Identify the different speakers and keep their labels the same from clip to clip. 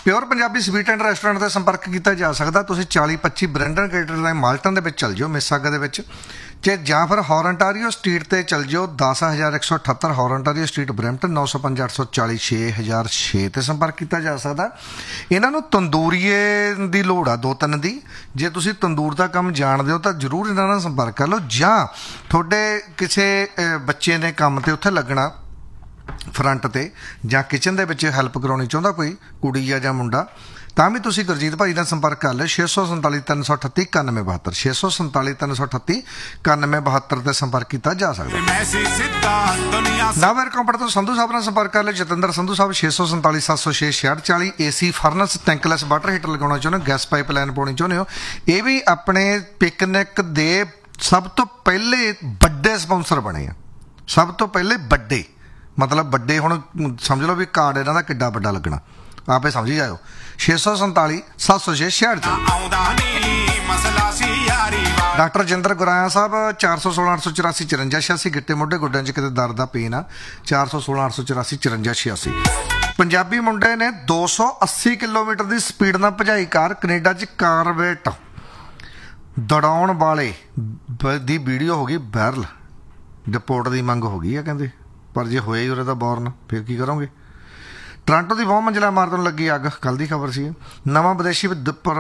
Speaker 1: Pure Punjabi sweet and restaurant का संपर्क किया जा सकता। तुसीं 40-25 ब्रैंडन गेटर ਦੇ ਮਾਲਟਨ ਦੇ ਵਿੱਚ ਚਲ ਜਾਓ ਮਿਸਾਗਾ ਦੇ ਵਿੱਚ ਤੇ ਜਾਂ ਫਿਰ ਹੌਰਨਟਾਰੀਓ ਸਟਰੀਟ ਤੇ ਚਲ ਜਾਓ 10178 ਹੌਰਨਟਾਰੀਓ ਸਟਰੀਟ ਬਰੈਂਪਟਨ 905 840 6006 ਤੇ ਸੰਪਰਕ ਕੀਤਾ ਜਾ ਸਕਦਾ। ਇਹਨਾਂ ਨੂੰ ਤੰਦੂਰੀਏ ਦੀ ਲੋੜ ਆ 2-3 ਦੀ। ਜੇ ਤੁਸੀਂ ਤੰਦੂਰ ਦਾ ਕੰਮ ਜਾਣਦੇ ਹੋ ਤਾਂ ਜ਼ਰੂਰ ਇਹਨਾਂ ਨਾਲ ਸੰਪਰਕ ਕਰ ਲਓ, ਜਾਂ ਤੁਹਾਡੇ ਕਿਸੇ ਬੱਚੇ ਨੇ ਕੰਮ ਤੇ ਉੱਥੇ ਲੱਗਣਾ फ्रंट ते ਜਾਂ किचन ਦੇ ਵਿੱਚ ਹੈਲਪ ਕਰਾਉਣੀ ਚਾਹੁੰਦਾ ਕੋਈ ਕੁੜੀ ਜਾਂ ਮੁੰਡਾ, ਤਾਂ ਵੀ ਤੁਸੀਂ ਗੁਰਜੀਤ ਭਾਈ ਨਾਲ ਸੰਪਰਕ ਕਰ ਲਿਓ 647 338 9172 647 338 9172 ਤੇ ਸੰਪਰਕ ਕੀਤਾ ਜਾ ਸਕਦਾ। ਨਵਰ ਕੰਪਨੀ ਤੋਂ ਸੰਧੂ ਸਾਹਿਬ ਨਾਲ ਸੰਪਰਕ ਕਰ ਲਿਓ ਜਤਿੰਦਰ ਸੰਧੂ ਸਾਹਿਬ 647 706 6640 AC ਫਰਨਸ ਟੈਂਕਲੈਸ ਵਾਟਰ ਹੀਟਰ ਲਗਾਉਣਾ ਚਾਹੁੰਦੇ ਹੋ, ਗੈਸ ਪਾਈਪ ਲਾਈਨ ਪਾਉਣੀ ਚਾਹੁੰਦੇ ਹੋ, ਇਹ ਵੀ ਆਪਣੇ ਪਿਕਨਿਕ ਦੇ ਸਭ ਤੋਂ ਪਹਿਲੇ ਵੱਡੇ ਸਪਾਂਸਰ ਬਣੇ ਆ। ਸਭ ਤੋਂ ਪਹਿਲੇ ਵੱਡੇ मतलब ਵੱਡੇ ਹੁਣ ਸਮਝ ਲਓ ਵੀ ਕਾਰਡ ਇਹਨਾਂ ਦਾ ਕਿੱਡਾ ਵੱਡਾ ਲੱਗਣਾ, ਆਪੇ ਸਮਝੀ ਜਾਇਓ। 647 706 6640 ਡਾਕਟਰ ਜਿੰਦਰ ਗੁਰਾਇਆ ਸਾਹਿਬ 416 884 54 86 ਗਿੱਟੇ ਮੋਢੇ ਗੋਡਿਆਂ 'ਚ ਕਿਤੇ ਦਰਦ ਦਾ ਪੇਨ ਆ 416 884 54 86। ਪੰਜਾਬੀ ਮੁੰਡੇ ਨੇ 280 ਕਿਲੋਮੀਟਰ ਦੀ ਸਪੀਡ ਨਾਲ ਭਜਾਈ ਕਾਰ ਕੈਨੇਡਾ 'ਚ ਕਾਰਵੇਟ ਦੜਾਉਣ ਵਾਲੇ ਦੀ ਵੀਡੀਓ ਹੋ ਗਈ ਵਾਇਰਲ। ਡਿਪੋਰਟ ਦੀ ਮੰਗ ਹੋ ਗਈ ਆ ਕਹਿੰਦੇ, पर जे होया ही उरे दा बॉर्न फिर की करोगे। टोरंटो की 2 मंजिला इमारत में लगी अग, कल की खबर सी। नवा विदेशी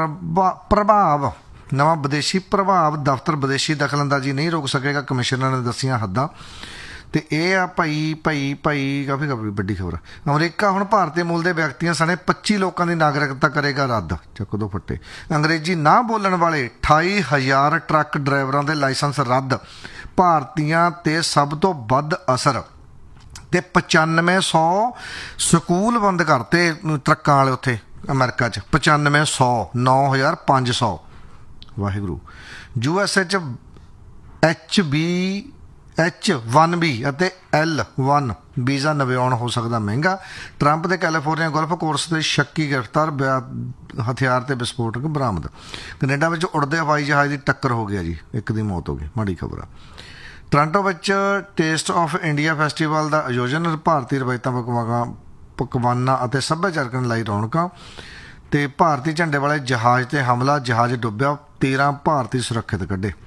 Speaker 1: प्रभाव दफ्तर विदेशी दखलअंदाजी नहीं रोक सकेगा, कमिश्नर ने दसियां हद्दां। तो यह भाई काफ़ी वड्डी खबर। अमरीका हुण भारतीय मूल के व्यक्तियों सने 25 लोगों की नागरिकता करेगा रद्द। चक दो फट्टे। अंग्रेजी ना बोलने वाले 28,000 ट्रक ड्राइवरों के लाइसेंस रद्द। भारतीयों ते सब तो वध असर ਤੇ 9500 ਸਕੂਲ ਬੰਦ ਕਰਤੇ ਟਰੱਕਾਂ ਵਾਲੇ ਉੱਥੇ ਅਮਰੀਕਾ 'ਚ। 9500 9500 ਵਾਹਿਗੁਰੂ। USA 'ਚ H1B ਅਤੇ L1 ਵੀਜ਼ਾ ਨਵਿਆਉਣ ਹੋ ਸਕਦਾ ਮਹਿੰਗਾ। ਟਰੰਪ ਦੇ ਕੈਲੀਫੋਰਨੀਆ ਗੋਲਫ ਕੋਰਸ ਦੇ ਸ਼ੱਕੀ ਗ੍ਰਿਫਤਾਰ ਹਥਿਆਰ ਤੇ ਵਿਸਫੋਟਕ ਬਰਾਮਦ। ਕੈਨੇਡਾ ਵਿੱਚ ਉੜਦੇ ਹਵਾਈ ਜਹਾਜ਼ ਦੀ ਟੱਕਰ ਹੋ ਗਿਆ ਜੀ, ਇੱਕ ਦੀ ਮੌਤ ਹੋ ਗਈ, ਮਾੜੀ ਖਬਰ ਆ। ਟੋਰਾਂਟੋ ਵਿੱਚ ਟੇਸਟ ਆਫ ਇੰਡੀਆ ਫੈਸਟੀਵਲ ਦਾ ਆਯੋਜਨ ਭਾਰਤੀ ਰਵਾਇਤਾਂ ਪਕਵਾਨਾਂ ਅਤੇ ਸੱਭਿਆਚਾਰਕ ਨੇ ਲਾਈ ਰੌਣਕਾਂ। ਤੇ ਭਾਰਤੀ ਝੰਡੇ ਵਾਲੇ ਜਹਾਜ਼ ਤੇ ਹਮਲਾ, ਜਹਾਜ਼ ਡੁੱਬਿਆ, 13 ਭਾਰਤੀ ਸੁਰੱਖਿਅਤ ਕੱਢੇ।